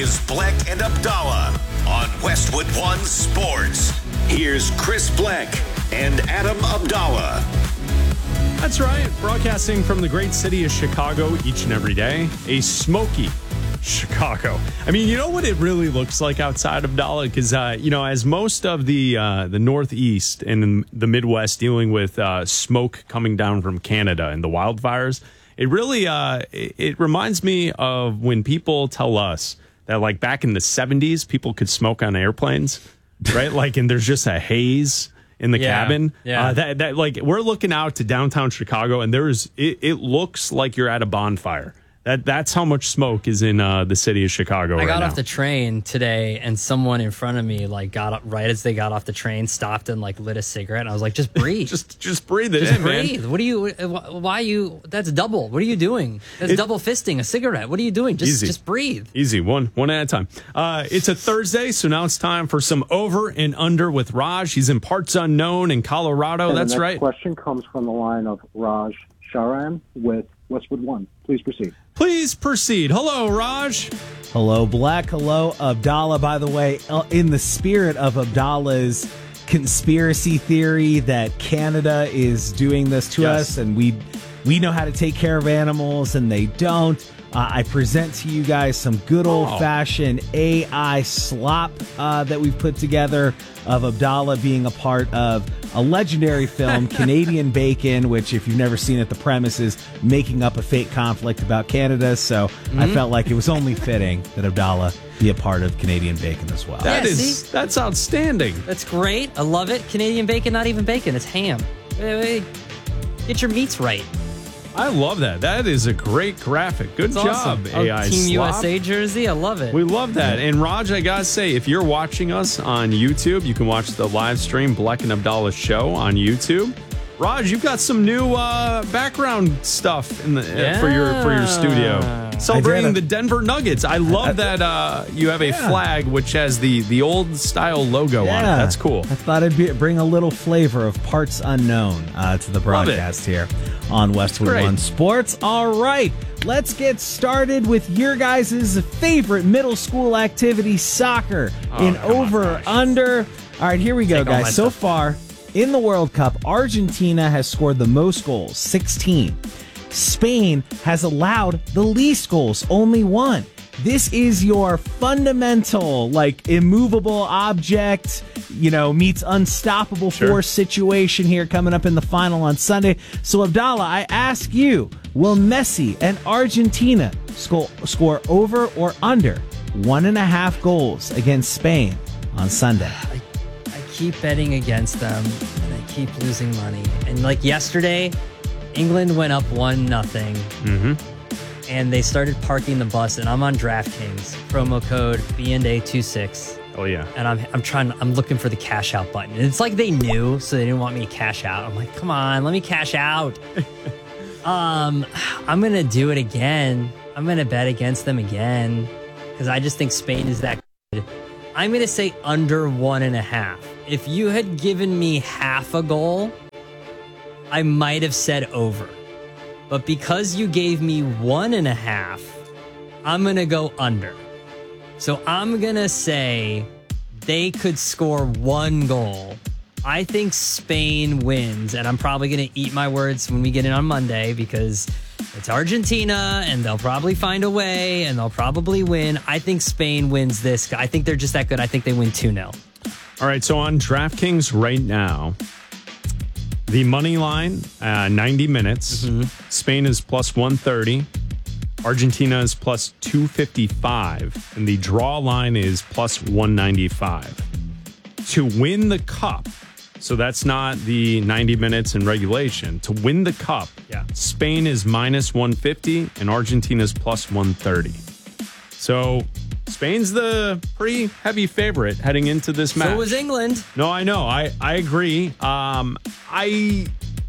is Bleck and Abdallah on Westwood One Sports. Here's Chris Bleck and Adam Abdallah. That's right. Broadcasting from the great city of Chicago each and every day. A smoky Chicago. I mean, you know what it really looks like outside of Abdallah? Because, as most of the Northeast and the Midwest dealing with smoke coming down from Canada and the wildfires, it really it reminds me of when people tell us that, like, back in the 70s, people could smoke on airplanes, right? Like, and there's just a haze in the cabin. Yeah. That like, we're looking out to downtown Chicago, and it looks like you're at a bonfire. That's how much smoke is in the city of Chicago right now. I got off the train today, and someone in front of me got up right as they got off the train, stopped and lit a cigarette. And I was like, "Just breathe, just breathe it just in, breathe. man. What are you? Why you? That's double. What are you doing? That's double fisting a cigarette. What are you doing? Just breathe. Easy, one at a time. It's a Thursday, so now it's time for some over and under with Raj. He's in parts unknown in Colorado. And That's the next right. Question comes from the line of Raj Sharan with Westwood One. Please proceed. Please proceed. Hello, Raj. Hello, Black. Hello, Abdallah. By the way, in the spirit of Abdallah's conspiracy theory that Canada is doing this to us and we know how to take care of animals and they don't, I present to you guys some good old-fashioned AI slop that we've put together of Abdallah being a part of a legendary film, Canadian Bacon, which, if you've never seen it, the premise is making up a fake conflict about Canada. So I felt like it was only fitting that Abdallah be a part of Canadian Bacon as well. That's outstanding. That's great. I love it. Canadian bacon, not even bacon. It's ham. Get your meats right. I love that. That is a great graphic. Good That's job, awesome. AI Team slop. USA jersey. I love it. We love that. And Raj, I gotta say, if you're watching us on YouTube, you can watch the live stream Bleck and Abdallah show on YouTube. Raj, you've got some new background stuff in the for your studio, celebrating the Denver Nuggets. I love that you have a flag which has the old style logo on it. That's cool. I thought I'd bring a little flavor of parts unknown to the broadcast here on Westwood One Sports. All right, let's get started with your guys' favorite middle school activity, soccer, in over or under. All right, here we go, guys. So far in the World Cup, Argentina has scored the most goals, 16. Spain has allowed the least goals, only 1. This is your fundamental, immovable object, meets unstoppable force situation here coming up in the final on Sunday. So, Abdallah, I ask you, will Messi and Argentina score over or under 1.5 goals against Spain on Sunday? Keep betting against them and I keep losing money. And yesterday, England went up 1-0 and they started parking the bus, and I'm on DraftKings, promo code BNDA26. Oh yeah. And I'm looking for the cash out button. And it's like they knew, so they didn't want me to cash out. I'm like, come on, let me cash out. I'm gonna do it again. I'm gonna bet against them again because I just think Spain is that good. I'm going to say under 1.5. If you had given me half a goal, I might have said over. But because you gave me 1.5, I'm going to go under. So I'm going to say they could score 1 goal. I think Spain wins, and I'm probably going to eat my words when we get in on Monday because it's Argentina, and they'll probably find a way, and they'll probably win. I think Spain wins this. I think they're just that good. I think they win 2-0. All right, so on DraftKings right now, the money line, 90 minutes. Spain is plus 130. Argentina is plus 255. And the draw line is plus 195. To win the cup, so that's not the 90 minutes in regulation. To win the cup, Spain is minus 150 and Argentina is plus 130. So Spain's the pretty heavy favorite heading into this match. So was England. No, I know. I agree. I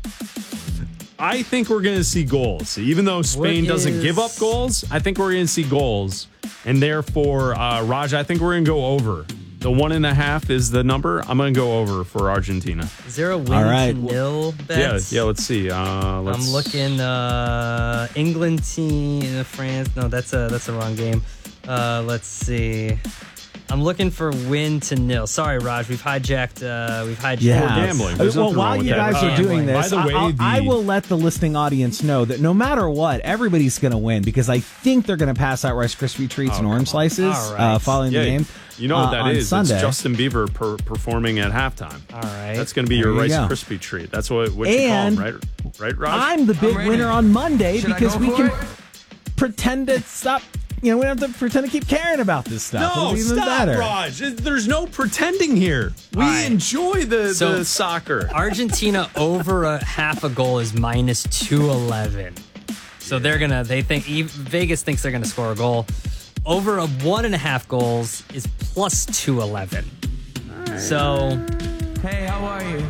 think we're going to see goals. Even though Spain doesn't give up goals, I think we're going to see goals. And therefore, Raj, I think we're going to go over. The 1.5 is the number. I'm going to go over for Argentina. Is there a win to nil bet? Yeah, let's see. I'm looking England team, France. No, that's a wrong game. Let's see. I'm looking for win to nil. Sorry, Raj. We've hijacked. Yeah. Gambling. Well, while you guys are doing this, by the way, I will let the listening audience know that no matter what, everybody's going to win because I think they're going to pass out Rice Krispie treats and orange slices following the game. You know what that is? Sunday. It's Justin Bieber performing at halftime. All right. That's going to be your Rice Krispie treat. That's what you call them, right? Right, Raj? I'm the big winner on Monday because we can pretend to stop. We don't have to pretend to keep caring about this stuff. No, even stop, better. Raj. There's no pretending here. We enjoy the soccer. Argentina over a half a goal is minus 211. So Vegas thinks they're gonna score a goal. Over a 1.5 goals is plus 211. Right. So, hey, how are you?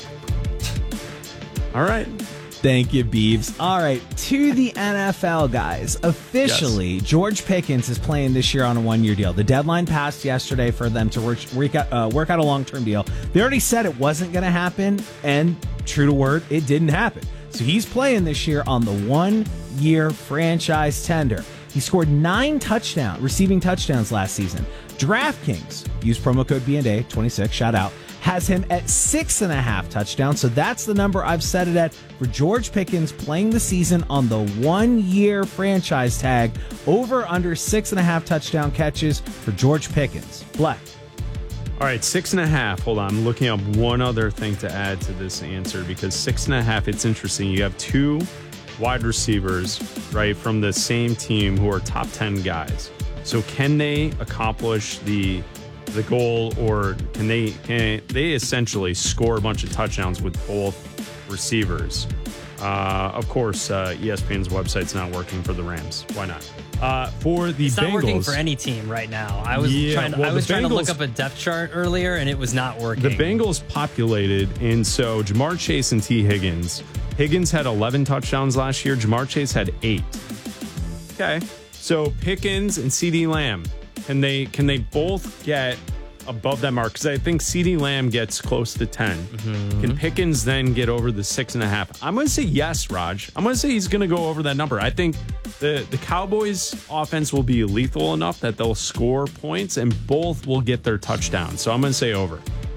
All right. Thank you, Beebs. All right, to the NFL, guys. Officially, yes. George Pickens is playing this year on a one-year deal. The deadline passed yesterday for them to work out a long-term deal. They already said it wasn't going to happen, and true to word, it didn't happen. So he's playing this year on the one-year franchise tender. He scored 9 receiving touchdowns last season. DraftKings, use promo code BNDA 26, shout out, has him at 6.5 touchdowns. So that's the number I've set it at for George Pickens playing the season on the one-year franchise tag. Over under 6.5 touchdown catches for George Pickens. Black. All right, 6.5. Hold on. I'm looking up one other thing to add to this answer because 6.5, it's interesting. You have 2 wide receivers, right, from the same team who are top 10 guys. So can they accomplish the goal, or can they essentially score a bunch of touchdowns with both receivers? Of course, ESPN's website's not working for the Rams. Why not? For the it's Bengals, not working for any team right now. I was trying to look up a depth chart earlier, and it was not working. The Bengals populated, and so Jamar Chase and T. Higgins. Higgins had 11 touchdowns last year. Jamar Chase had 8. Okay, so Pickens and CeeDee Lamb. Can they both get above that mark? Because I think CeeDee Lamb gets close to 10. Mm-hmm. Can Pickens then get over the 6.5? I'm going to say yes, Raj. I'm going to say he's going to go over that number. I think the Cowboys' offense will be lethal enough that they'll score points and both will get their touchdowns. So I'm going to say over.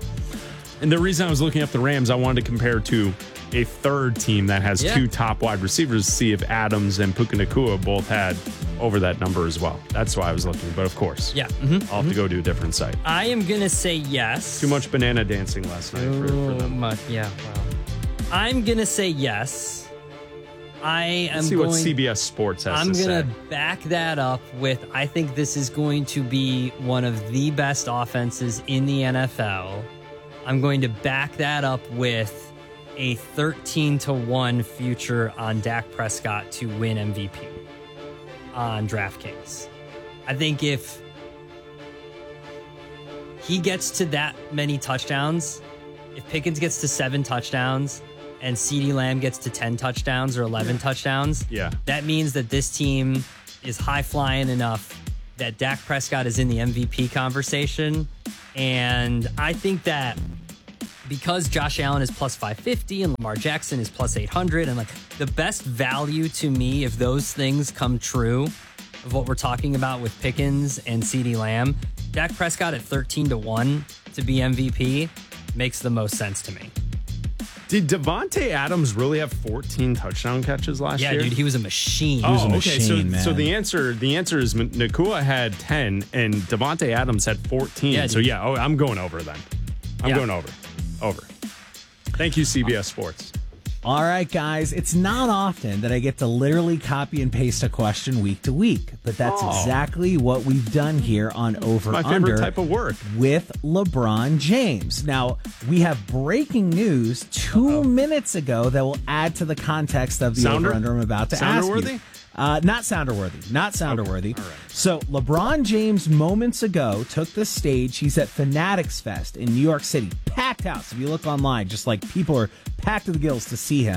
And the reason I was looking up the Rams, I wanted to compare to a third team that has 2 top wide receivers to see if Adams and Puka Nacua both had over that number as well. That's why I was looking. But of course, I'll have to go to a different site. I am going to say yes. Too much banana dancing last night for them. Well, I'm going to say yes. Let's see what CBS Sports has to say. I'm going to back that up with, I think this is going to be one of the best offenses in the NFL. I'm going to back that up with a 13-1 future on Dak Prescott to win MVP on DraftKings. I think if he gets to that many touchdowns, if Pickens gets to 7 touchdowns and CeeDee Lamb gets to 10 touchdowns or 11 touchdowns, that means that this team is high-flying enough that Dak Prescott is in the MVP conversation. And I think that because Josh Allen is plus 550 and Lamar Jackson is plus 800, and like the best value to me, if those things come true of what we're talking about with Pickens and CeeDee Lamb, Dak Prescott at 13-1 to be MVP makes the most sense to me. Did Davante Adams really have 14 touchdown catches last year? Yeah, dude, he was a machine. He was a machine, man. So the answer is Nacua had 10 and Davante Adams had 14. Yeah, so I'm going over then. I'm going over. Over. Thank you, CBS Sports. All right, guys. It's not often that I get to literally copy and paste a question week to week, but that's exactly what we've done here on Over My Under. My favorite type of work. With LeBron James. Now, we have breaking news 2 minutes ago that will add to the context of the Over Under I'm about to ask you. Not Sounderworthy. Not Sounderworthy. Okay. All right. So LeBron James moments ago took the stage. He's at Fanatics Fest in New York City. Packed house. If you look online, just like people are packed to the gills to see him.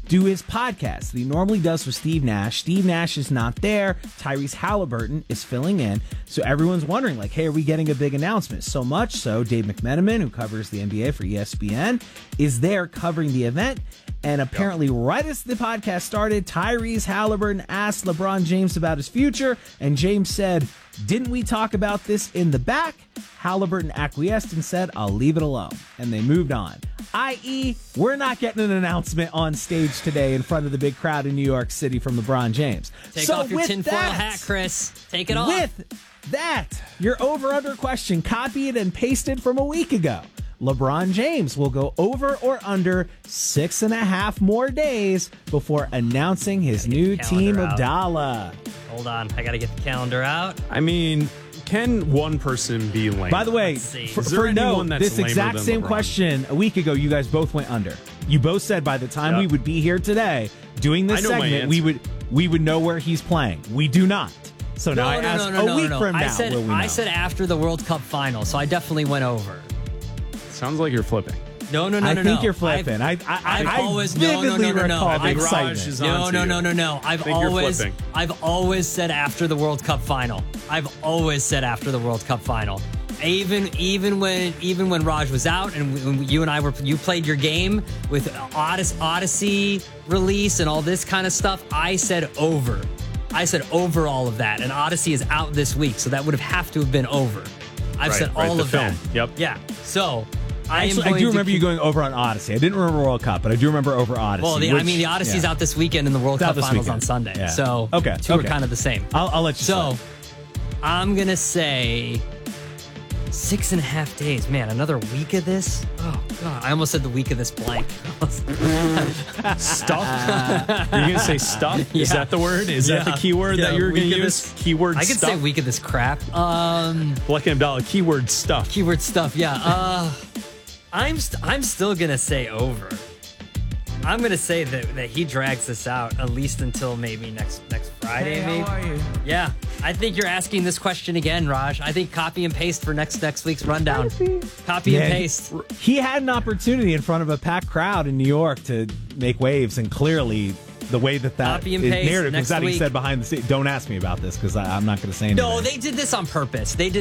do his podcast that he normally does with Steve Nash. Steve Nash is not there. Tyrese Halliburton is filling in. So everyone's wondering, like, hey, are we getting a big announcement? So much so, Dave McMenamin, who covers the NBA for ESPN, is there covering the event. And apparently, right as the podcast started, Tyrese Halliburton asked LeBron James about his future, and James said, "Didn't we talk about this in the back?" Halliburton acquiesced and said, "I'll leave it alone." And they moved on. I.e., we're not getting an announcement on stage today in front of the big crowd in New York City from LeBron James. Take off your tinfoil hat, Chris. Take it off. With that, your over-under question, copied and pasted from a week ago. LeBron James will go over or under 6.5 more days before announcing his new team of Dala. Hold on, I gotta get the calendar out. I mean, can one person be lame? By the way, for no, this exact same LeBron? Question a week ago, you guys both went under. You both said by the time we would be here today doing this segment, we would know where he's playing. We do not. So now I ask a week from now. I said after the World Cup final, so I definitely went over. Sounds like you're flipping. No. I think you're flipping. I always vividly recall the excitement. No. I've always said after the World Cup final. I've always said after the World Cup final. Even when Raj was out and you and I you played your game with Odyssey release and all this kind of stuff, I said over. I said over all of that, and Odyssey is out this week, so that would have to have been over. I've said all of that. Yep. Yeah. So I do remember you going over on Odyssey. I didn't remember World Cup, but I do remember over Odyssey. Well, the Odyssey's out this weekend, and the World Cup finals on Sunday. Yeah. So two are kind of the same. I'll let you. So I'm gonna say 6.5 days. Man, another week of this. Oh God, I almost said the week of this blank. Stuff? Are you going to say stuff? Yeah. Is that the word? Is that the keyword that you're going to use? Keyword I stuff? could say week of this crap. Black and Abdallah, keyword stuff. Keyword stuff, yeah. I'm still going to say over. I'm going to say that he drags this out at least until maybe next Friday. Hey, how are you? Yeah. I think you're asking this question again, Raj. I think copy and paste for next week's rundown. Copy and paste. He had an opportunity in front of a packed crowd in New York to make waves, and clearly the way that narrative was that he said behind the scenes. Don't ask me about this because I'm not going to say anything. No, they did this on purpose. They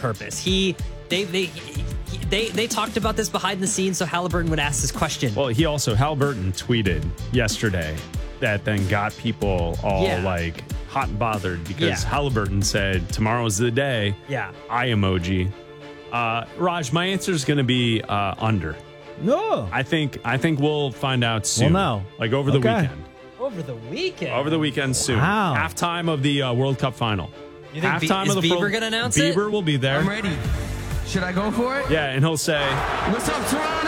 talked about this behind the scenes so Halliburton would ask this question. Well, Halliburton tweeted yesterday that then got people all like hot and bothered because Halliburton said tomorrow's the day. Yeah. Eye emoji. Raj, my answer is going to be under. No. I think we'll find out soon. Well, no. Like over the weekend. Over the weekend? Over the weekend soon. Wow. Halftime of the World Cup final. You think is Bieber going to announce it? Bieber will be there. I'm ready. Should I go for it? Yeah, and he'll say, "What's up, Toronto?"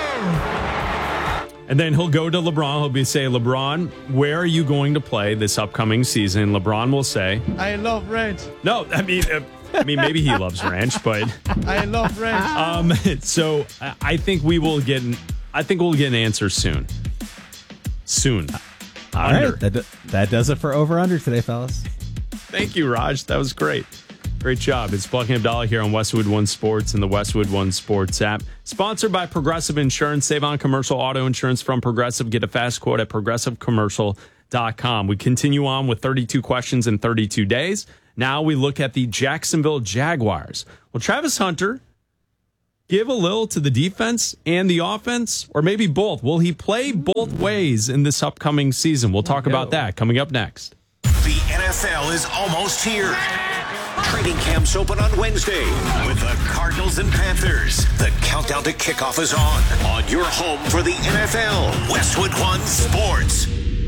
And then he'll go to LeBron. He'll say, "LeBron, where are you going to play this upcoming season?" LeBron will say, "I love ranch." No, I mean maybe he loves ranch, but I love ranch. So I think we'll get an answer soon. Soon. All right, that does it for over under today, fellas. Thank you, Raj. That was great. Great job. It's Black and Abdallah here on Westwood One Sports and the Westwood One Sports app. Sponsored by Progressive Insurance. Save on commercial auto insurance from Progressive. Get a fast quote at progressivecommercial.com. We continue on with 32 questions in 32 days. Now we look at the Jacksonville Jaguars. Will Travis Hunter give a little to the defense and the offense, or maybe both? Will he play both ways in this upcoming season? We'll talk about that coming up next. The NFL is almost here. Training camps open on Wednesday with the Cardinals and Panthers. The countdown to kickoff is on your home for the NFL, Westwood One Sports.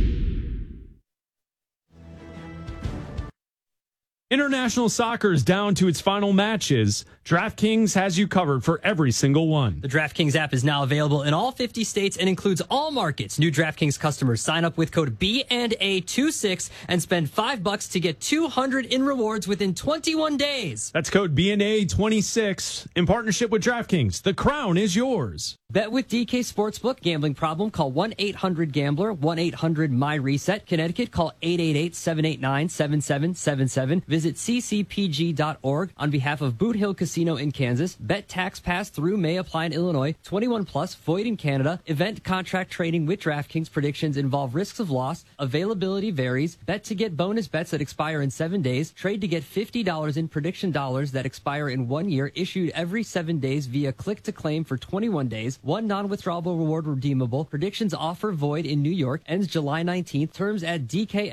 International soccer is down to its final matches. DraftKings has you covered for every single one. The DraftKings app is now available in all 50 states and includes all markets. New DraftKings customers sign up with code BNA26 and spend $5 to get $200 in rewards within 21 days. That's code BNA26 in partnership with DraftKings. The crown is yours. Bet with DK Sportsbook. Gambling problem? Call 1-800-GAMBLER. 1-800-MY-RESET. Connecticut. Call 888-789-7777. Visit Visit ccpg.org on behalf of Boot Hill Casino in Kansas. Bet tax pass through may apply in Illinois. 21 plus, void in Canada. Event contract trading with DraftKings. Predictions involve risks of loss. Availability varies. Bet to get bonus bets that expire in 7 days. Trade to get $50 in prediction dollars that expire in 1 year. Issued every 7 days via click to claim for 21 days. One non-withdrawable reward redeemable. Predictions offer void in New York. Ends July 19th. Terms at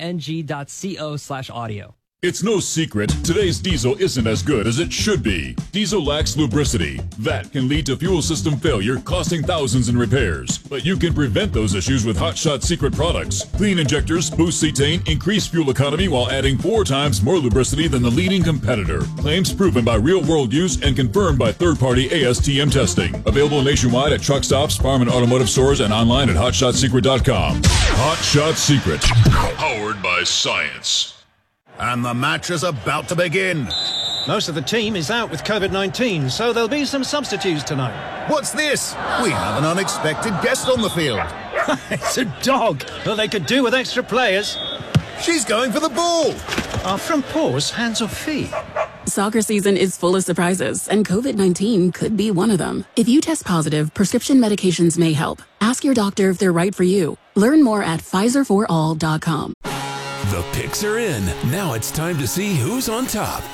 dkng.co/audio. It's no secret, today's diesel isn't as good as it should be. Diesel lacks lubricity. That can lead to fuel system failure, costing thousands in repairs. But you can prevent those issues with Hot Shot Secret products. Clean injectors, boost cetane, increase fuel economy while adding 4 times more lubricity than the leading competitor. Claims proven by real-world use and confirmed by third-party ASTM testing. Available nationwide at truck stops, farm and automotive stores, and online at hotshotsecret.com. Hot Shot Secret. Powered by science. And the match is about to begin. Most of the team is out with COVID-19, so there'll be some substitutes tonight. What's this? We have an unexpected guest on the field. It's a dog. Well, they could do with extra players. She's going for the ball. Are front paws hands or feet? Soccer season is full of surprises, and COVID-19 could be one of them. If you test positive, prescription medications may help. Ask your doctor if they're right for you. Learn more at PfizerForAll.com. The picks are in. Now it's time to see who's on top.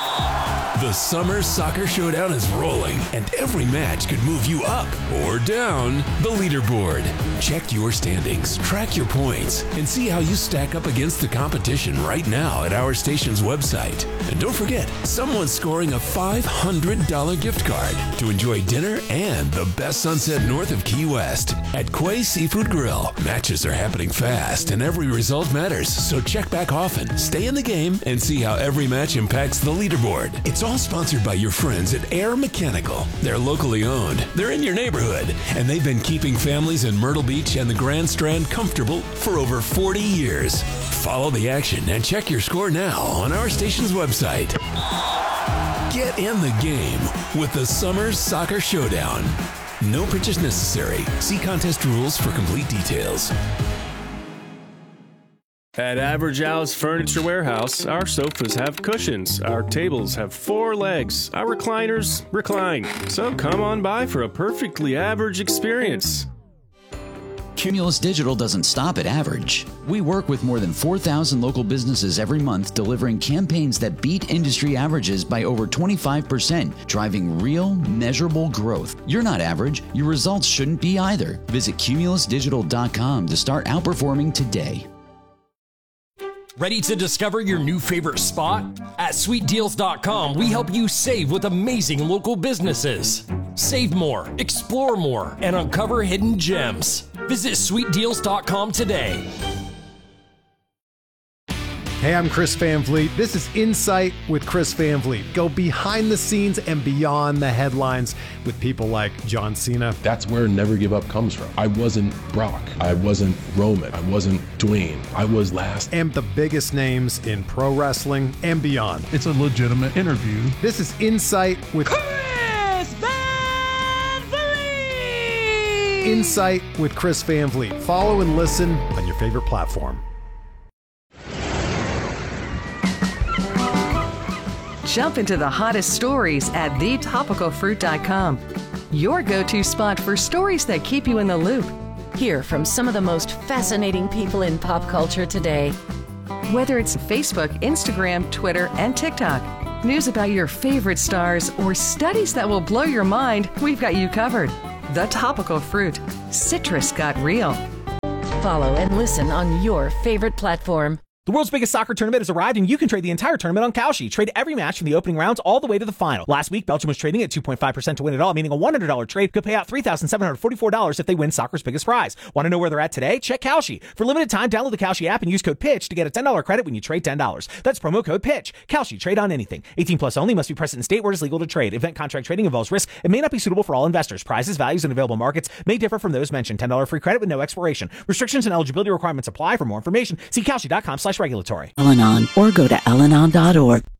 The Summer Soccer Showdown is rolling, and every match could move you up or down the leaderboard. Check your standings, track your points, and see how you stack up against the competition right now at our station's website. And don't forget, someone's scoring a $500 gift card to enjoy dinner and the best sunset north of Key West at Quay Seafood Grill. Matches are happening fast, and every result matters, so check back often, stay in the game, and see how every match impacts the leaderboard. It's all sponsored by your friends at Air Mechanical. They're locally owned, they're in your neighborhood, and they've been keeping families in Myrtle Beach and the Grand Strand comfortable for over 40 years. Follow the action and check your score now on our station's website. Get in the game with the Summer Soccer Showdown. No purchase necessary. See contest rules for complete details. At Average Al's Furniture Warehouse, our sofas have cushions, our tables have 4 legs, our recliners recline. So come on by for a perfectly average experience. Cumulus Digital doesn't stop at average. We work with more than 4,000 local businesses every month, delivering campaigns that beat industry averages by over 25%, driving real, measurable growth. You're not average. Your results shouldn't be either. Visit cumulusdigital.com to start outperforming today. Ready to discover your new favorite spot? At sweetdeals.com, we help you save with amazing local businesses. Save more, explore more, and uncover hidden gems. Visit sweetdeals.com today. Hey, I'm Chris Van Vliet. This is Insight with Chris Van Vliet. Go behind the scenes and beyond the headlines with people like John Cena. That's where Never Give Up comes from. I wasn't Brock. I wasn't Roman. I wasn't Dwayne. I was last. And the biggest names in pro wrestling and beyond. It's a legitimate interview. This is Insight with Chris Van Vliet. Insight with Chris Van Vliet. Follow and listen on your favorite platform. Jump into the hottest stories at thetopicalfruit.com. Your go-to spot for stories that keep you in the loop. Hear from some of the most fascinating people in pop culture today. Whether it's Facebook, Instagram, Twitter, and TikTok, news about your favorite stars, or studies that will blow your mind, we've got you covered. The Topical Fruit. Citrus got real. Follow and listen on your favorite platform. The world's biggest soccer tournament has arrived, and you can trade the entire tournament on Kalshi. Trade every match from the opening rounds all the way to the final. Last week, Belgium was trading at 2.5% to win it all, meaning a $100 trade could pay out $3,744 if they win soccer's biggest prize. Want to know where they're at today? Check Kalshi. For limited time, download the Kalshi app and use code PITCH to get a $10 credit when you trade $10. That's promo code PITCH. Kalshi. Trade on anything. 18 plus only. Must be present in state where it is legal to trade. Event contract trading involves risk and may not be suitable for all investors. Prizes, values, and available markets may differ from those mentioned. $10 free credit with no expiration. Restrictions and eligibility requirements apply. For more information, see Kalshi.com/regulatory. Al-Anon or go to alanon.org.